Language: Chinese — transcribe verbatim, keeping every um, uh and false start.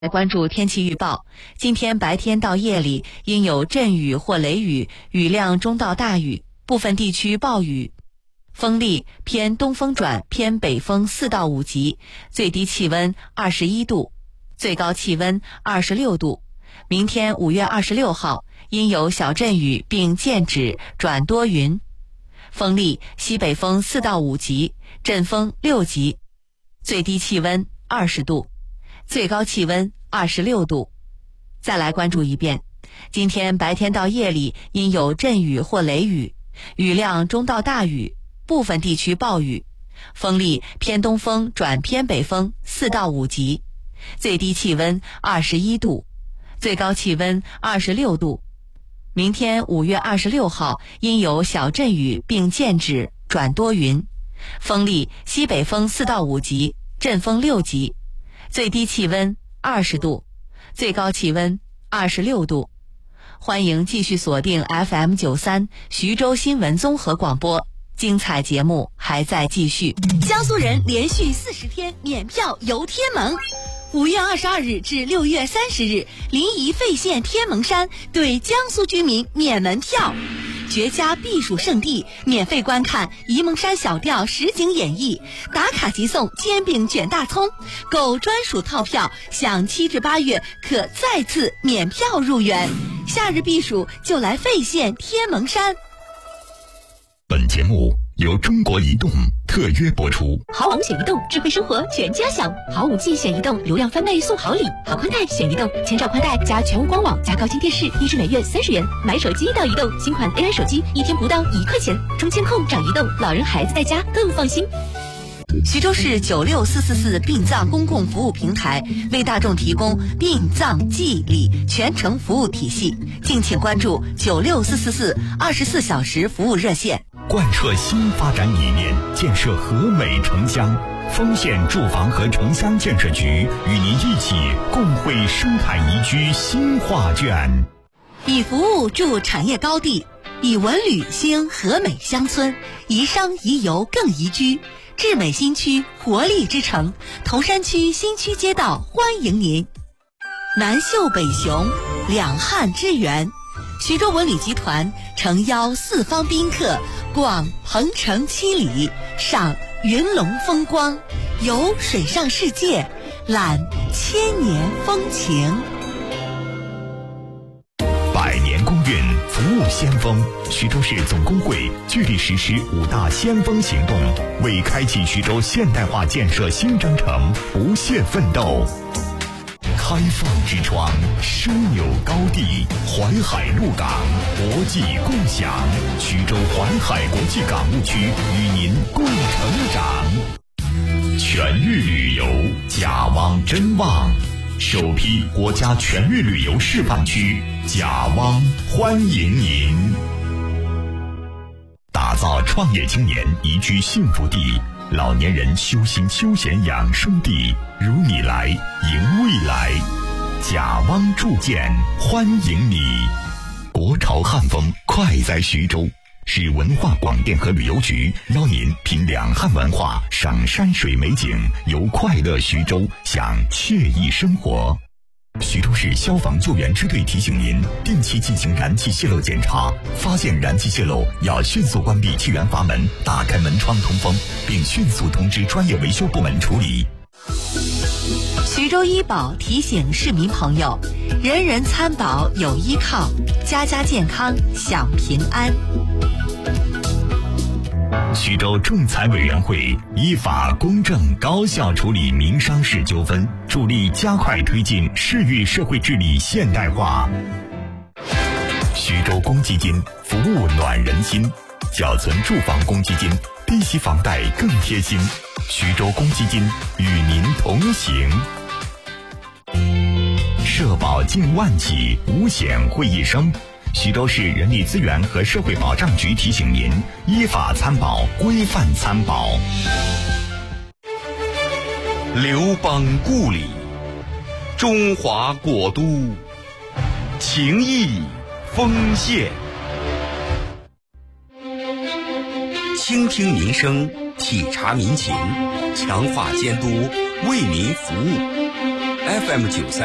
来关注天气预报，今天白天到夜里阴有阵雨或雷雨，雨量中到大雨，部分地区暴雨。风力偏东风转偏北风四到五级，最低气温二十一度，最高气温二十六度。明天五月二十六号阴有小阵雨并见止转多云，风力西北风四到五级，阵风六级，最低气温二十度，最高气温二十六度。再来关注一遍，今天白天到夜里阴有阵雨或雷雨，雨量中到大雨，部分地区暴雨，风力偏东风转偏北风四到五级，最低气温二十一度，最高气温二十六度。明天五月二十六号阴有小阵雨并见止转多云，风力西北风四到五级，阵风六级，最低气温二十度，最高气温二十六度。欢迎继续锁定 F M 九三 徐州新闻综合广播，精彩节目还在继续。 江苏人连续四十天免票游天门。五月二十二日至六月三十日，临沂费县天门山对江苏居民免门票，绝佳避暑胜地，免费观看沂蒙山小调实景演绎，打卡即送煎饼卷大葱，购专属套票享七至八月可再次免票入园。夏日避暑就来费县天门山。 本节目由中国移动特约播出。 好网选移动，智慧生活全家享。好五 G 选移动，流量翻倍送好礼。好宽带选移动，千兆宽带加全屋官网加高清电视，一支每月三十元。买手机到移动，新款 A I 手机一天不到一块钱。中监控找移动，老人孩子在家更放心。 徐州市九六四四四殡葬公共服务平台为大众提供殡葬祭礼全程服务体系，敬请关注九六四四四二十四小时服务热线。 贯彻新发展理念，建设和美城乡。丰县住房和城乡建设局与您一起共绘生态宜居新画卷。 以服务助产业高地，以文旅兴和美乡村，宜商宜游更宜居。智美新区活力之城，铜山区新区街道欢迎您。南秀北雄，两汉之源。徐州文旅集团诚邀四方宾客逛鹏城七里，赏云龙风光，游水上世界，览千年风情。 百年公运，服务先锋。徐州市总工会聚力实施五大先锋行动，为开启徐州现代化建设新征程不懈奋斗。开放之窗，枢纽高地，淮海陆港，国际共享。徐州淮海国际港务区与您共成长。全域旅游，甲汪真旺，首批国家全域旅游示范区，甲汪欢迎您。打造创业青年宜居幸福地，老年人修心休闲养生地，如你来迎未来。甲汪铸建欢迎你。国潮汉风快在徐州，市文化广电和旅游局邀您品两汉文化，赏山水美景，游快乐徐州，享惬意生活。徐州市消防救援支队提醒您，定期进行燃气泄漏检查，发现燃气泄漏要迅速关闭气源阀门，打开门窗通风，并迅速通知专业维修部门处理。 徐州医保提醒市民朋友，人人参保有依靠，家家健康享平安。 徐州仲裁委员会依法公正高效处理民商事纠纷，助力加快推进市域社会治理现代化。徐州公积金服务暖人心，缴存住房公积金，低息房贷更贴心。徐州公积金与您同行。社保近万起，五险会一生。徐州市人力资源和社会保障局提醒您，依法参保，规范参保。 刘邦故里，中华国都，情义丰县。倾听民生，体察民情，强化监督，为民服务。F M 九三。